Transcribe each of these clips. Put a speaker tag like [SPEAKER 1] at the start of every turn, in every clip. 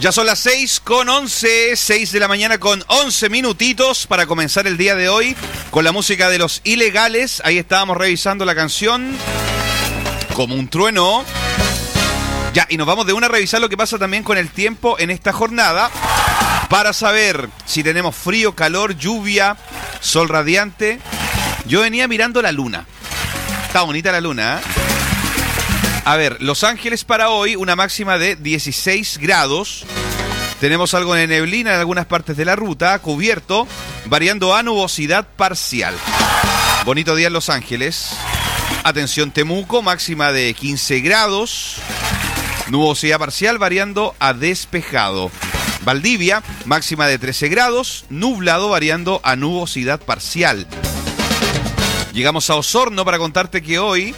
[SPEAKER 1] Ya son las 6:11, 6 de la mañana con 11 minutitos para comenzar el día de hoy con la música de Los Ilegales. Ahí estábamos revisando la canción Como un trueno. Ya, y nos vamos de una a revisar lo que pasa también con el tiempo en esta jornada para saber si tenemos frío, calor, lluvia, sol radiante. Yo venía mirando la luna. Está bonita la luna, ¿eh? A ver, Los Ángeles para hoy, una máxima de 16 grados. Tenemos algo de neblina en algunas partes de la ruta, cubierto, variando a nubosidad parcial. Bonito día en Los Ángeles. Atención, Temuco, máxima de 15 grados. Nubosidad parcial variando a despejado. Valdivia, máxima de 13 grados. Nublado variando a nubosidad parcial. Llegamos a Osorno para contarte que hoy...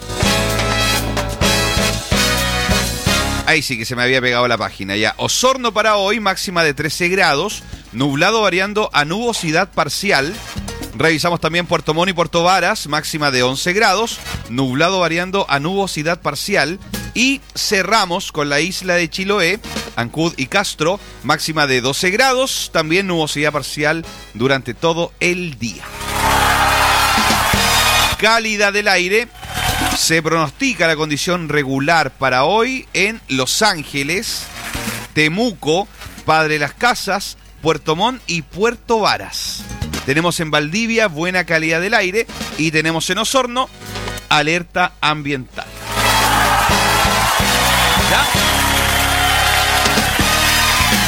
[SPEAKER 1] Ahí sí que se me había pegado la página ya. Osorno para hoy, máxima de 13 grados, nublado variando a nubosidad parcial. Revisamos también Puerto Montt y Puerto Varas, máxima de 11 grados, nublado variando a nubosidad parcial. Y cerramos con la isla de Chiloé, Ancud y Castro, máxima de 12 grados, también nubosidad parcial durante todo el día. Calidad del aire. Se pronostica la condición regular para hoy en Los Ángeles, Temuco, Padre Las Casas, Puerto Montt y Puerto Varas. Tenemos en Valdivia buena calidad del aire y tenemos en Osorno alerta ambiental. ¿Ya?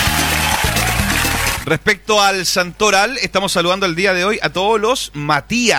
[SPEAKER 1] Respecto al santoral, estamos saludando el día de hoy a todos los Matías.